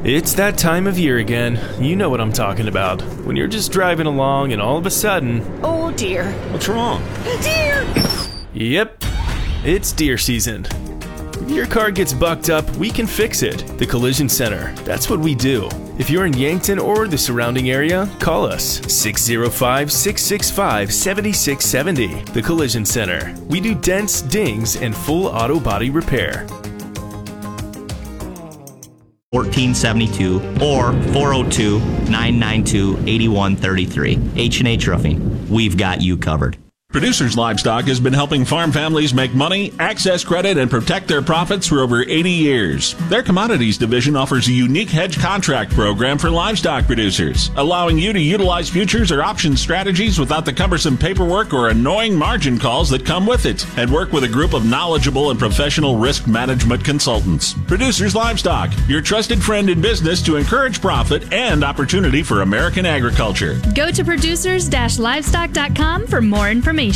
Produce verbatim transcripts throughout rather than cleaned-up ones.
It's that time of year again. You know what I'm talking about. When you're just driving along and all of a sudden... Oh dear. What's wrong? Deer! Yep, it's deer season. If your car gets bucked up, we can fix it. The Collision Center. That's what we do. If you're in Yankton or the surrounding area, call us six oh five, six six five, seven six seven oh. The Collision Center. We do dents, dings, and full auto body repair. fourteen seventy-two or four oh two, nine nine two, eight one three three. H and H Roofing. We've got you covered. Producers Livestock has been helping farm families make money, access credit, and protect their profits for over eighty years. Their commodities division offers a unique hedge contract program for livestock producers, allowing you to utilize futures or option strategies without the cumbersome paperwork or annoying margin calls that come with it, and work with a group of knowledgeable and professional risk management consultants. Producers Livestock, your trusted friend in business to encourage profit and opportunity for American agriculture. Go to producers dash livestock dot com for more information.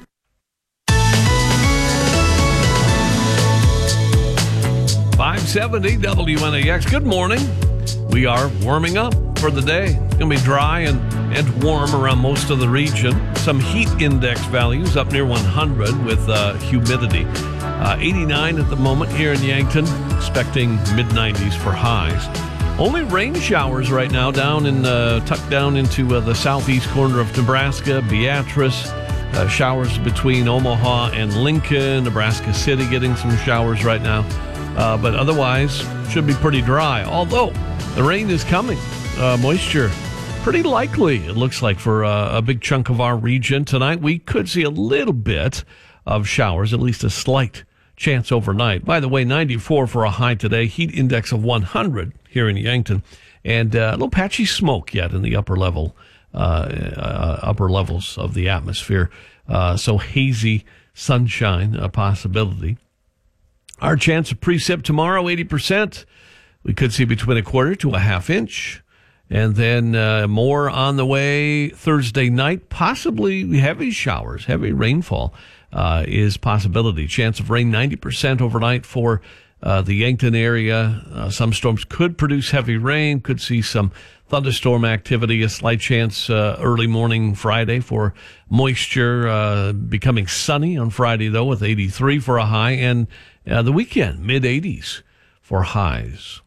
five seventy W N A X. Good morning. We are warming up for the day. It's going to be dry and, and warm around most of the region. Some heat index values up near one hundred with uh, humidity. Uh, eighty-nine at the moment here in Yankton. Expecting mid nineties for highs. Only rain showers right now down in uh, tucked down into uh, the southeast corner of Nebraska, Beatrice. Uh, showers between Omaha and Lincoln, Nebraska City getting some showers right now. Uh, but otherwise, should be pretty dry. Although, the rain is coming. Uh, moisture, pretty likely, it looks like, for uh, a big chunk of our region. Tonight, we could see a little bit of showers, at least a slight chance overnight. By the way, ninety-four for a high today. Heat index of one hundred here in Yankton. And uh, a little patchy smoke yet in the upper level Uh, uh, upper levels of the atmosphere. Uh, so hazy sunshine, a possibility. Our chance of precip tomorrow, eighty percent. We could see between a quarter to a half inch. And then uh, more on the way Thursday night. Possibly heavy showers, heavy rainfall uh, is possibility. Chance of rain, ninety percent overnight for uh, the Yankton area. Uh, some storms could produce heavy rain, could see some thunderstorm activity, a slight chance uh, early morning Friday for moisture, uh, becoming sunny on Friday, though, with eighty-three for a high, and uh, the weekend, mid eighties for highs.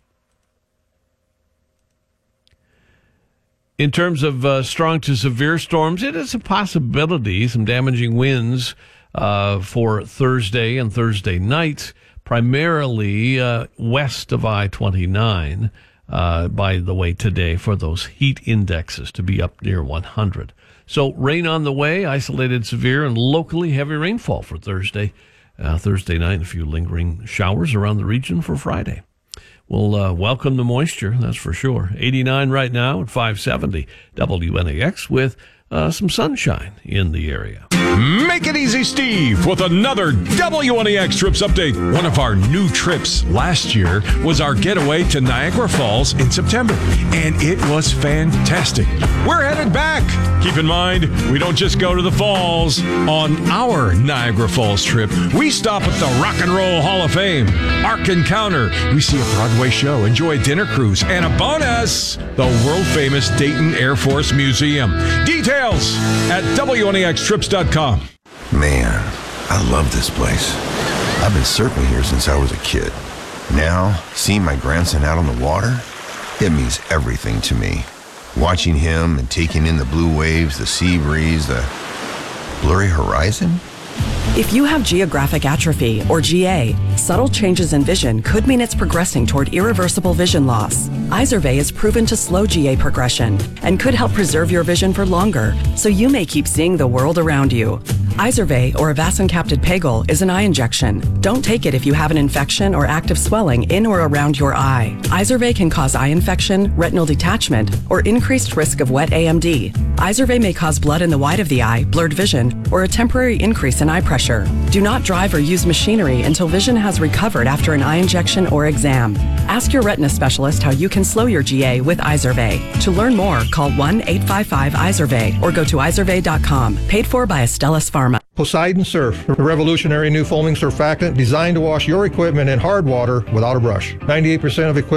In terms of uh, strong to severe storms, it is a possibility, some damaging winds uh, for Thursday and Thursday night, primarily uh, west of I twenty-nine. Uh, by the way, today for those heat indexes to be up near one hundred. So rain on the way, isolated severe and locally heavy rainfall for Thursday. Uh, Thursday night, a few lingering showers around the region for Friday. We'll uh, welcome the moisture, that's for sure. eighty-nine right now at five seventy W N A X with uh, some sunshine in the area. Make it easy, Steve, with another W N A X Trips update. One of our new trips last year was our getaway to Niagara Falls in September, and it was fantastic. We're headed back. Keep in mind, we don't just go to the falls. On our Niagara Falls trip, we stop at the Rock and Roll Hall of Fame, Ark Encounter. We see a Broadway show, enjoy a dinner cruise, and a bonus, the world-famous Dayton Air Force Museum. Details at W N A X trips dot com. Man, I love this place. I've been surfing here since I was a kid. Now, seeing my grandson out on the water, it means everything to me. Watching him and taking in the blue waves, the sea breeze, the blurry horizon. If you have geographic atrophy, or G A, subtle changes in vision could mean it's progressing toward irreversible vision loss. Izervay is proven to slow G A progression and could help preserve your vision for longer, so you may keep seeing the world around you. Izervay, or avacincaptad pegol, is an eye injection. Don't take it if you have an infection or active swelling in or around your eye. Izervay can cause eye infection, retinal detachment, or increased risk of wet A M D. Izervay may cause blood in the white of the eye, blurred vision, or a temporary increase in eye pressure. Do not drive or use machinery until vision has recovered after an eye injection or exam. Ask your retina specialist how you can slow your G A with Izervay. To learn more, call one eight five five Izervay or go to izervay dot com. Paid for by Astellas Pharma. Poseidon Surf, a revolutionary new foaming surfactant designed to wash your equipment in hard water without a brush. ninety-eight percent of equipment